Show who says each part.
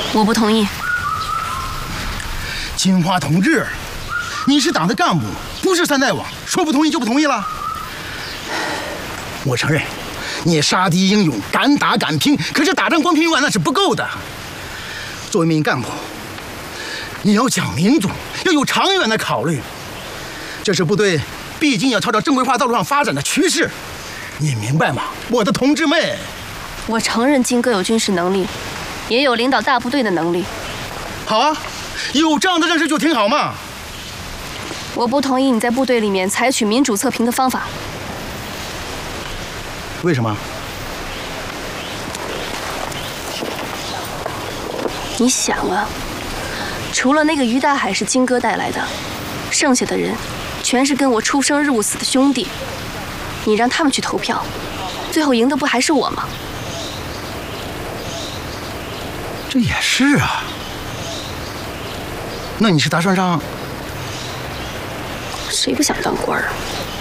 Speaker 1: 我不同意。
Speaker 2: 金花同志，你是党的干部，不是三代王，说不同意就不同意了。我承认，你杀敌英勇，敢打敢拼，可是打仗光凭勇敢那是不够的。作为一名干部，你要讲民主，要有长远的考虑。这是部队毕竟要朝着正规化道路上发展的趋势，你明白吗，我的同志们？
Speaker 1: 我承认金哥有军事能力，也有领导大部队的能力。
Speaker 2: 好啊，有这样的认识就挺好嘛。
Speaker 1: 我不同意你在部队里面采取民主测评的方法。
Speaker 2: 为什么？
Speaker 1: 你想啊，除了那个于大海是金哥带来的，剩下的人全是跟我出生入死的兄弟。你让他们去投票，最后赢的不还是我吗？
Speaker 2: 这也是啊。那你是打算让？
Speaker 1: 谁不想当官啊？